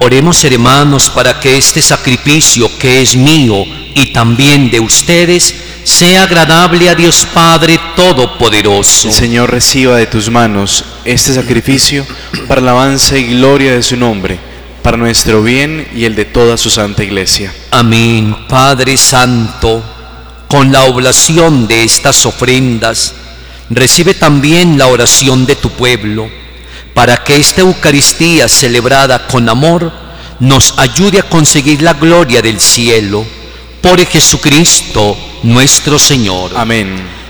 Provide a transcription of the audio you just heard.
Oremos, hermanos, para que este sacrificio que es mío y también de ustedes sea agradable a Dios Padre Todopoderoso. El Señor reciba de tus manos este sacrificio para alabanza y gloria de su nombre, para nuestro bien y el de toda su santa Iglesia. Amén. Padre Santo, con la oblación de estas ofrendas, recibe también la oración de tu pueblo, para que esta Eucaristía celebrada con amor nos ayude a conseguir la gloria del cielo. Por Jesucristo nuestro Señor. Amén.